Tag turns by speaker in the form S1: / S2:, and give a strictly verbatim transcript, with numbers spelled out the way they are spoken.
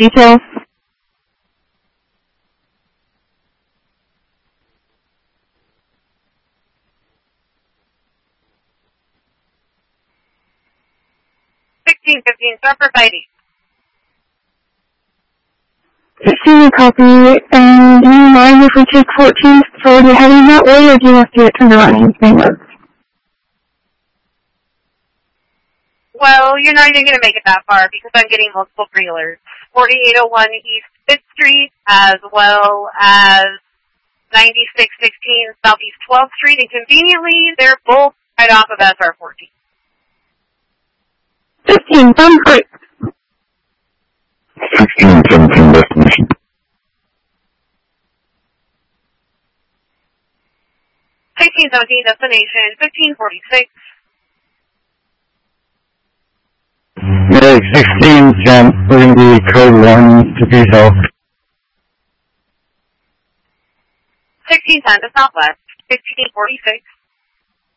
S1: details.
S2: sixteen fifteen, start for fighting.
S1: sixteen copy, and do you mind if we take fourteen for the heading that way, or do you want to do it turned around and same road?
S2: Well, you're not even going to make it that far because I'm getting multiple trailers. forty-eight oh one East fifth Street, as well as ninety-six sixteen Southeast twelfth Street, and conveniently, they're both right off of S R fourteen.
S1: fifteen, sounds great.
S3: sixteen seventeen destination.
S2: sixteen seventeen destination, fifteen forty-six.
S3: Medic sixteen, jump, we're going to be code one to be help.
S2: sixteen ten to Southwest, fifteen forty-six.